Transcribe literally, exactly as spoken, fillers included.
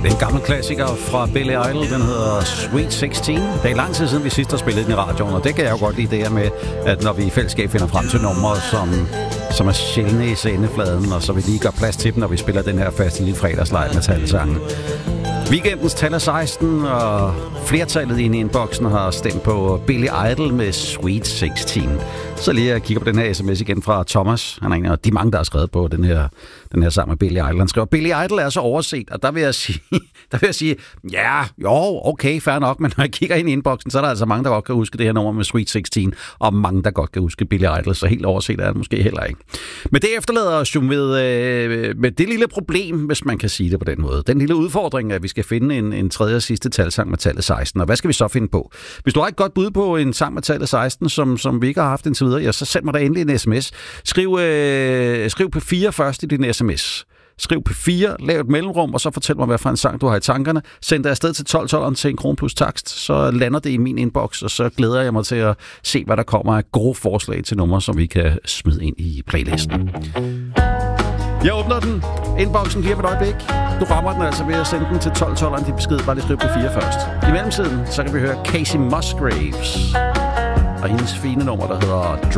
Det er en gammel klassiker fra Billy Idol, den hedder Sweet seksten. Det er lang tid siden, vi sidst har spillet den i radioen, og det kan jeg jo godt lide, det her med, at når vi i fællesskab finder frem til numre, som, som er sjældne i sendefladen, og så vi lige gør plads til dem, når vi spiller den her faste lille fredagslejr med tallesangen. Weekendens tal er seksten, og flertallet inde i inboxen har stemt på Billy Idol med Sweet seksten. Så lige jeg kigger på den her sms igen fra Thomas. Han er en af de mange, der har skrevet på den her, den her sammen med Billy Idol. Han skriver, Billy Idol er så overset, og der vil jeg sige, der vil jeg sige ja, jo, okay, fair nok, men når jeg kigger ind i inboxen, så er der altså mange, der godt kan huske det her nummer med Sweet seksten, og mange, der godt kan huske Billy Idol, så helt overset er det måske heller ikke. Men det efterlader os jo med, øh, med det lille problem, hvis man kan sige det på den måde. Den lille udfordring, at vi skal finde en, en tredje og sidste talsang med tallet seksten, og hvad skal vi så finde på? Hvis du har et godt bud på en sang med tallet seksten, som, som vi ikke har haft indtil videre, ja, så send mig da endelig en sms. Skriv, øh, skriv P fire først i din sms. Skriv P fire, lav et mellemrum, og så fortæl mig, hvad for en sang du har i tankerne. Send det afsted til tolv tolv til en krone plus takst, så lander det i min inbox, og så glæder jeg mig til at se, hvad der kommer af gode forslag til numre, som vi kan smide ind i playlisten. Jeg åbner den. Inboxen lige om et øjeblik. Du rammer den altså ved at sende den til tolv tolv til besked. Bare lige skriv P fire først. I mellemtiden, så kan vi høre Casey Musgraves og hendes fine nummer, der hedder